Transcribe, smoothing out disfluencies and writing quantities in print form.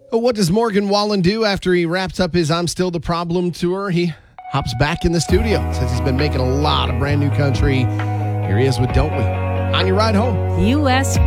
Oh, what does Morgan Wallen do after he wraps up his I'm Still the Problem tour? He hops back in the studio. Says he's been making a lot of brand new country. Here he is with Don't We? On your ride home. U.S.